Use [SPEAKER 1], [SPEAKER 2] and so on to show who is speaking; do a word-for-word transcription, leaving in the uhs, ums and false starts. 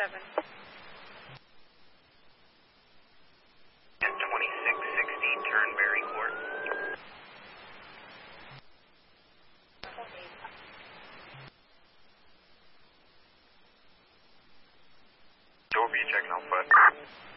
[SPEAKER 1] seven.
[SPEAKER 2] twenty-six sixty Turnberry Court. Door B checking out foot.